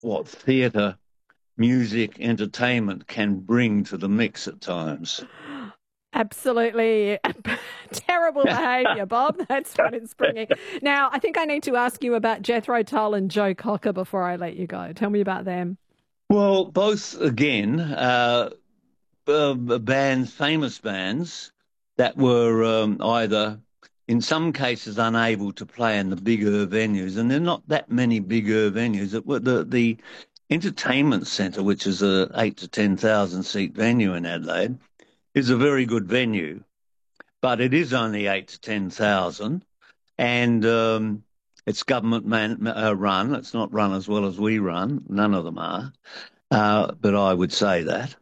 what theatre, music, entertainment can bring to the mix at times. Absolutely terrible behaviour, Bob. That's what it's bringing. Now, I think I need to ask you about Jethro Tull and Joe Cocker before I let you go. Tell me about them. Well, both again, bands, famous bands that were either, in some cases, unable to play in the bigger venues, and there are not that many bigger venues. It, were the entertainment centre, which is a 8 to 10,000 seat venue in Adelaide, is a very good venue, but it is only 8 to 10,000, and it's run. It's not run as well as we run. None of them are, but I would say that.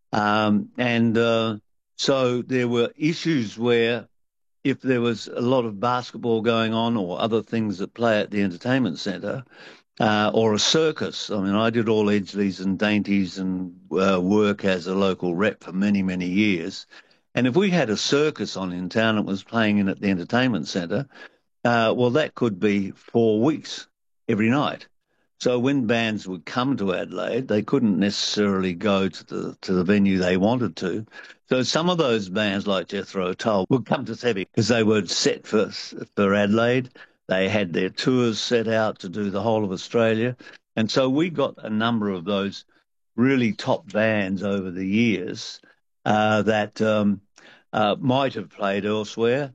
And so there were issues where if there was a lot of basketball going on or other things that play at the entertainment centre, or a circus. I mean, I did all Edgeley's and Dainties and work as a local rep for many, many years. And if we had a circus on in town that was playing in at the entertainment centre, well, that could be 4 weeks every night. So when bands would come to Adelaide, they couldn't necessarily go to the venue they wanted to. So some of those bands, like Jethro Tull, would come to Sebi because they were set for Adelaide. They had their tours set out to do the whole of Australia, and so we got a number of those really top bands over the years that might have played elsewhere,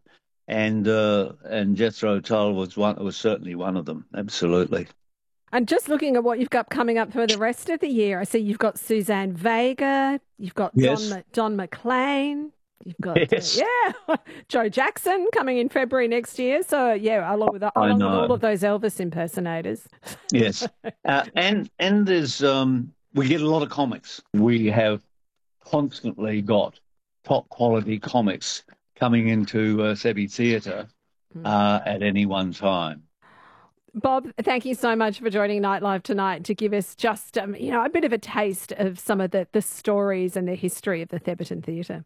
and Jethro Tull was certainly one of them. Absolutely. And just looking at what you've got coming up for the rest of the year, I see you've got Suzanne Vega, you've got Yes. Don McLean, you've got Yes. Joe Jackson coming in February next year. So yeah, I along with all know. of those Elvis impersonators. Yes. And there's we get a lot of comics. We have constantly got top quality comics coming into Sebi Theatre at any one time. Bob, thank you so much for joining Nightlife tonight to give us just a bit of a taste of some of the stories and the history of the Thebarton Theatre.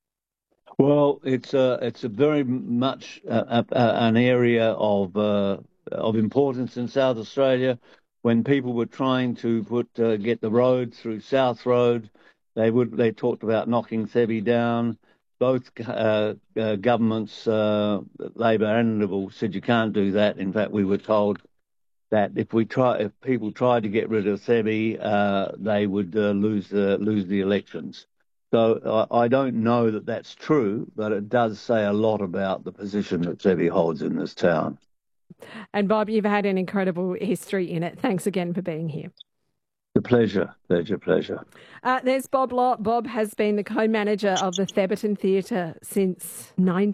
Well, it's a very much an area of importance in South Australia. When people were trying to get the road through South Road, they talked about knocking Sebi down. Both governments, Labor and Liberal, said you can't do that. In fact, we were told that if people tried to get rid of Sebi, they would lose the elections. So I don't know that that's true, but it does say a lot about the position that Sebi holds in this town. And Bob, you've had an incredible history in it. Thanks again for being here. A pleasure, pleasure, pleasure. There's Bob Lott. Bob has been the co-manager of the Thebarton Theatre since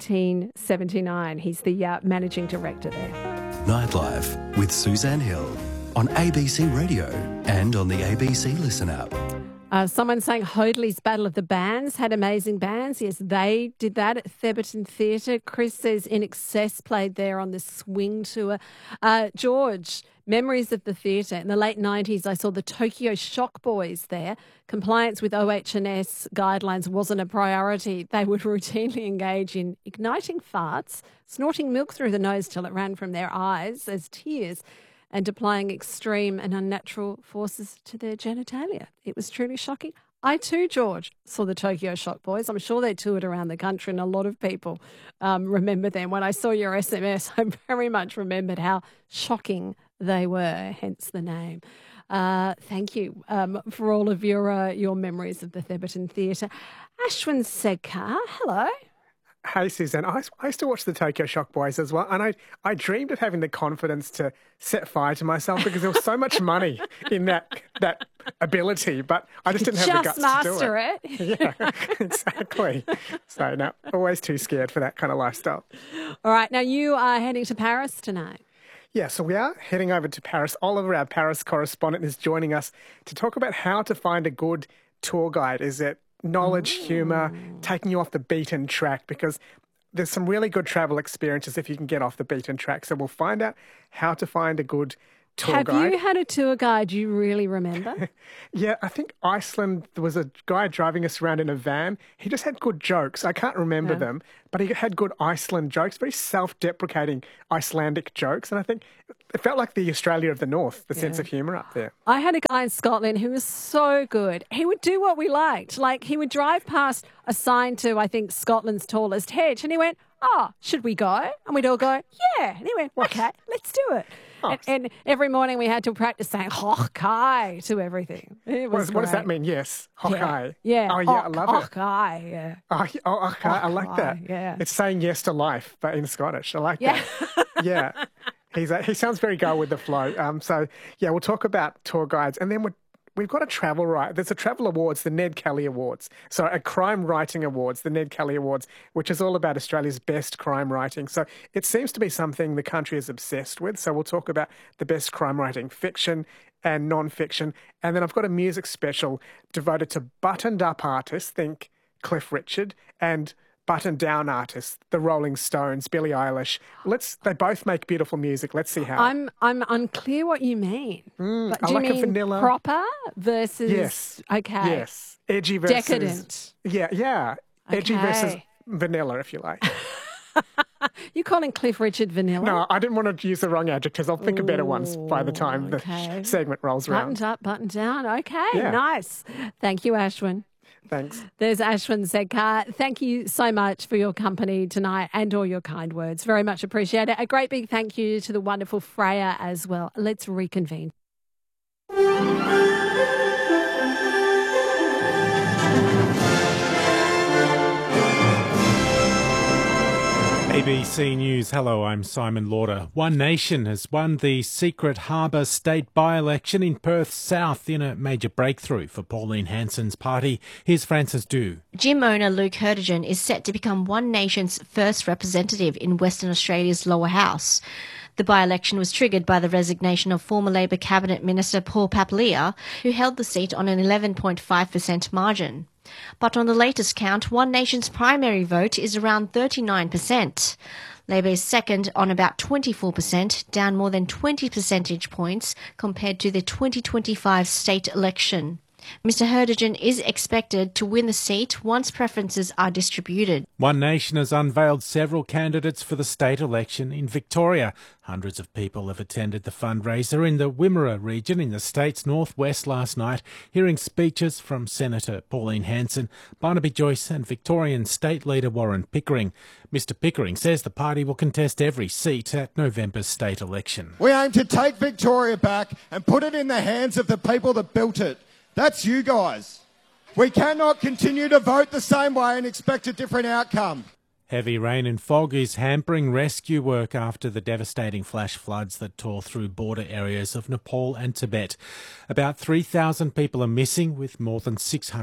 1979. He's the managing director there. Nightlife with Suzanne Hill on ABC Radio and on the ABC Listen app. Someone saying Hoadley's Battle of the Bands had amazing bands. Yes, they did that at Thebarton Theatre. Chris says In Excess played there on the Swing Tour. George, memories of the theatre. In the late 90s, I saw the Tokyo Shock Boys there. Compliance with OH&S guidelines wasn't a priority. They would routinely engage in igniting farts, snorting milk through the nose till it ran from their eyes as tears, and applying extreme and unnatural forces to their genitalia. It was truly shocking. I too, George, saw the Tokyo Shock Boys. I'm sure they toured around the country and a lot of people remember them. When I saw your SMS, I very much remembered how shocking they were, hence the name. Thank you for all of your memories of the Thebarton Theatre. Ashwin Sedkar, hello. Hey, Suzanne, I used to watch the Tokyo Shock Boys as well, and I dreamed of having the confidence to set fire to myself because there was so much money in that ability, but I just didn't have the guts to do it. Just master it. Yeah, exactly. So, no, always too scared for that kind of lifestyle. All right, now you are heading to Paris tonight. Yeah, so we are heading over to Paris. Oliver, our Paris correspondent, is joining us to talk about how to find a good tour guide. Is it knowledge, humour, taking you off the beaten track? Because there's some really good travel experiences if you can get off the beaten track. So we'll find out how to find a good tour Have guide. you had a tour guide you really remember? Yeah, I think Iceland, there was a guy driving us around in a van. He just had good jokes. I can't remember them, but he had good Iceland jokes, very self-deprecating Icelandic jokes. And I think it felt like the Australia of the North, the sense of humour up there. I had a guy in Scotland who was so good. He would do what we liked. Like, he would drive past a sign to, I think, Scotland's tallest hedge, and he went, "Oh, should we go?" And we'd all go, "Yeah." And he went, "Okay, let's do it." And every morning we had to practice saying "Hawkeye" to everything. It was What does that great. mean? Yes, Hawkeye. Yeah. Oh, yeah, I love it. Hawkeye, yeah. Oh, okay, I like that. Yeah. It's saying yes to life, but in Scottish. I like Yeah. that. Yeah. He sounds very go with the flow. So, yeah, we'll talk about tour guides. And then we've got a travel right. There's a travel awards, the Ned Kelly Awards. So a crime writing awards, the Ned Kelly Awards, which is all about Australia's best crime writing. So it seems to be something the country is obsessed with. So we'll talk about the best crime writing, fiction and non-fiction. And then I've got a music special devoted to buttoned up artists, think Cliff Richard, and buttoned down artists, the Rolling Stones, Billie Eilish. They both make beautiful music. Let's see how. I'm unclear what you mean. But I do you like a mean vanilla. proper versus Yes. okay. Yes. Edgy versus Decadent. Yeah. Edgy versus Okay. vanilla, if you like. You calling Cliff Richard vanilla? No, I didn't want to use the wrong adjectives. I'll think of better ones by the time okay. the segment rolls around. Buttoned up, buttoned down. Okay, Yeah. nice. Thank you, Ashwin. Thanks. There's Ashwin Sedkar. Thank you so much for your company tonight and all your kind words. Very much appreciate it. A great big thank you to the wonderful Freya as well. Let's reconvene. ABC News, hello, I'm Simon Lauder. One Nation has won the Secret Harbour state by-election in Perth South in a major breakthrough for Pauline Hanson's party. Here's Francis Dew. Gym owner Luke Hertigan is set to become One Nation's first representative in Western Australia's lower house. The by-election was triggered by the resignation of former Labor Cabinet Minister Paul Papalia, who held the seat on an 11.5% margin. But on the latest count, One Nation's primary vote is around 39%. Labor is second on about 24%, down more than 20 percentage points compared to the 2025 state election. Mr Hertigan is expected to win the seat once preferences are distributed. One Nation has unveiled several candidates for the state election in Victoria. Hundreds of people have attended the fundraiser in the Wimmera region in the state's northwest last night, hearing speeches from Senator Pauline Hanson, Barnaby Joyce and Victorian State Leader Warren Pickering. Mr Pickering says the party will contest every seat at November's state election. We aim to take Victoria back and put it in the hands of the people that built it. That's you guys. We cannot continue to vote the same way and expect a different outcome. Heavy rain and fog is hampering rescue work after the devastating flash floods that tore through border areas of Nepal and Tibet. About 3,000 people are missing, with more than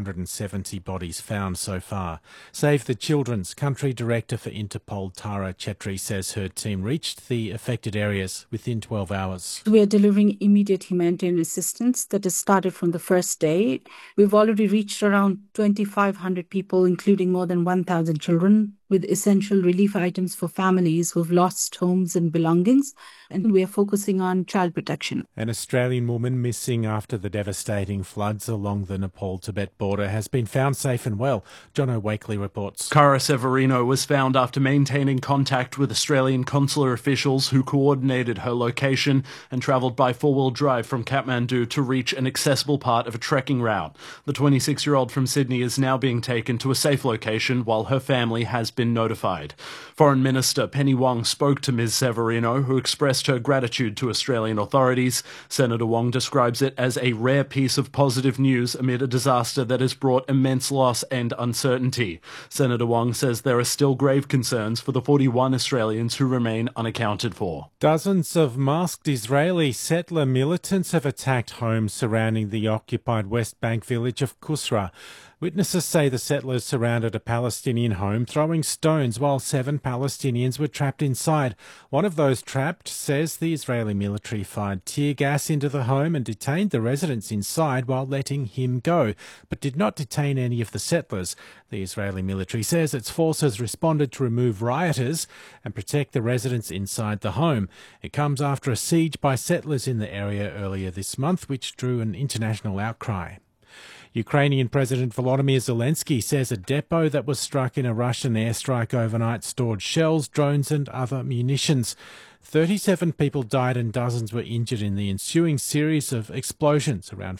670 bodies found so far. Save the Children's country director for Interpol, Tara Chetri, says her team reached the affected areas within 12 hours. We are delivering immediate humanitarian assistance that has started from the first day. We've already reached around 2,500 people, including more than 1,000 children, with essential relief items for families who've lost homes and belongings, and we are focusing on child protection. An Australian woman missing after the devastating floods along the Nepal-Tibet border has been found safe and well. Jono Wakely reports. Cara Severino was found after maintaining contact with Australian consular officials who coordinated her location and travelled by four-wheel drive from Kathmandu to reach an accessible part of a trekking route. The 26-year-old from Sydney is now being taken to a safe location while her family has been notified. Foreign Minister Penny Wong spoke to Ms Severino, who expressed her gratitude to Australian authorities. Senator Wong describes it as a rare piece of positive news amid a disaster that has brought immense loss and uncertainty. Senator Wong says there are still grave concerns for the 41 Australians who remain unaccounted for. Dozens of masked Israeli settler militants have attacked homes surrounding the occupied West Bank village of Kusra. Witnesses say the settlers surrounded a Palestinian home, throwing stones while 7 Palestinians were trapped inside. One of those trapped says the Israeli military fired tear gas into the home and detained the residents inside while letting him go, but did not detain any of the settlers. The Israeli military says its forces responded to remove rioters and protect the residents inside the home. It comes after a siege by settlers in the area earlier this month, which drew an international outcry. Ukrainian President Volodymyr Zelensky says a depot that was struck in a Russian airstrike overnight stored shells, drones and other munitions. 37 people died and dozens were injured in the ensuing series of explosions around